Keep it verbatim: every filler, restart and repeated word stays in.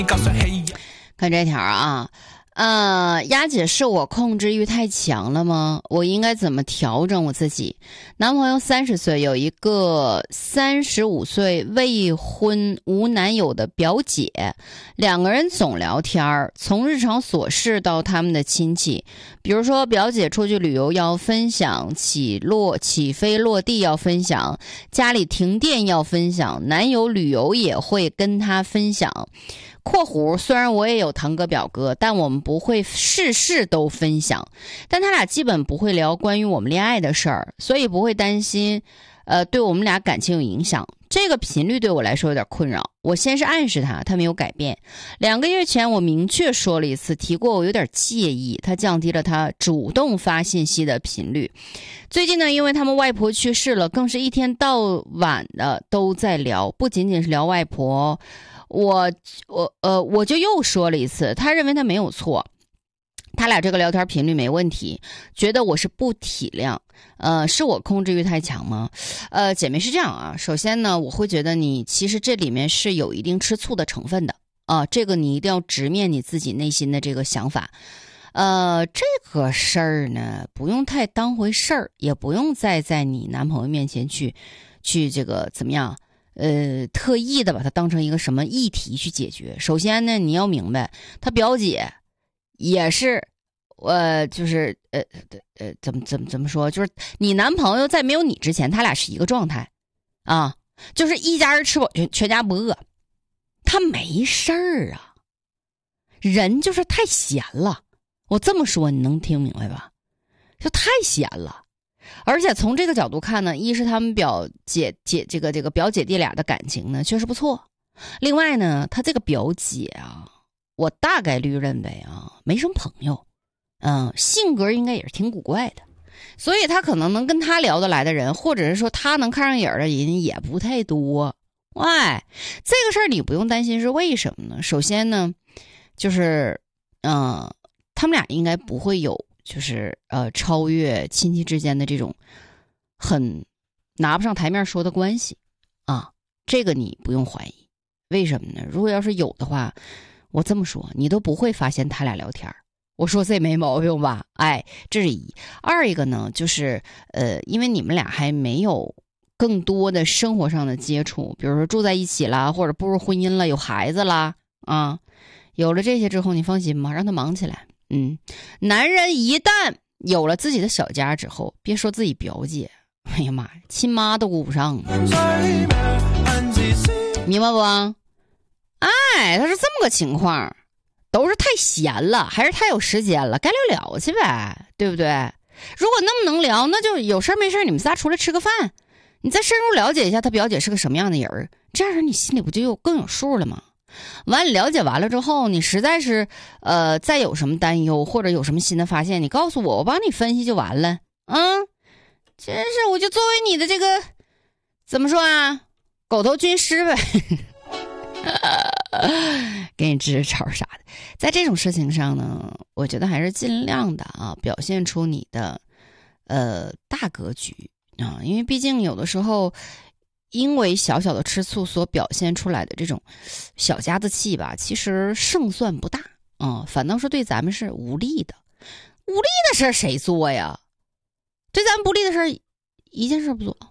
看这条啊，呃，丫姐，是我控制欲太强了吗？我应该怎么调整我自己？男朋友三十岁，有一个三十五岁未婚无男友的表姐，两个人总聊天，从日常琐事到他们的亲戚，比如说表姐出去旅游要分享，起落起飞落地要分享，家里停电要分享，男友旅游也会跟他分享。括弧虽然我也有堂哥表哥，但我们不会事事都分享，但他俩基本不会聊关于我们恋爱的事儿，所以不会担心呃，对我们俩感情有影响。这个频率对我来说有点困扰，我先是暗示他，他没有改变。两个月前我明确说了一次，提过我有点介意，他降低了他主动发信息的频率。最近呢，因为他们外婆去世了，更是一天到晚的都在聊，不仅仅是聊外婆。我我呃我就又说了一次，他认为他没有错，他俩这个聊天频率没问题，觉得我是不体谅。呃，是我控制欲太强吗？呃，姐妹是这样啊，首先呢，我会觉得你其实这里面是有一定吃醋的成分的啊，这个你一定要直面你自己内心的这个想法。呃，这个事儿呢，不用太当回事儿，也不用再在你男朋友面前去去这个怎么样。呃，特意的把它当成一个什么议题去解决。首先呢，你要明白，他表姐也是，呃，就是呃呃，怎么怎么怎么说，就是你男朋友在没有你之前，他俩是一个状态啊，就是一家人吃饱全全家不饿，他没事儿啊，人就是太闲了。我这么说你能听明白吧？就太闲了。而且从这个角度看呢，一是他们表姐姐这个这个表姐弟俩的感情呢确实不错，另外呢，他这个表姐啊，我大概率认为啊没什么朋友，嗯，性格应该也是挺古怪的，所以他可能能跟他聊得来的人，或者是说他能看上眼的人也不太多。哎，这个事儿你不用担心，是为什么呢？首先呢，就是嗯、呃，他们俩应该不会有。就是呃，超越亲戚之间的这种很拿不上台面说的关系啊，这个你不用怀疑。为什么呢？如果要是有的话，我这么说，你都不会发现他俩聊天。我说这没毛病吧？哎，这是一。二一个呢，就是呃，因为你们俩还没有更多的生活上的接触，比如说住在一起啦，或者步入婚姻了，有孩子啦啊，有了这些之后，你放心吧，让他忙起来。嗯，男人一旦有了自己的小家之后，别说自己表姐，哎呀妈呀，亲妈都顾不上，明白不？哎，他是这么个情况，都是太闲了，还是太有时间了，该聊聊去呗，对不对？如果那么能聊，那就有事没事你们仨出来吃个饭，你再深入了解一下他表姐是个什么样的人，这样你心里不就有更有数了吗？完了，了解完了之后，你实在是呃再有什么担忧或者有什么新的发现，你告诉我，我帮你分析就完了。嗯，真是，我就作为你的这个怎么说啊，狗头军师呗，给你支支招啥的。在这种事情上呢，我觉得还是尽量的啊，表现出你的呃大格局啊，因为毕竟有的时候。因为小小的吃醋所表现出来的这种小家子气吧，其实胜算不大啊、嗯，反倒是对咱们是无利的。无利的事儿谁做呀？对咱们不利的事儿，一件事不做。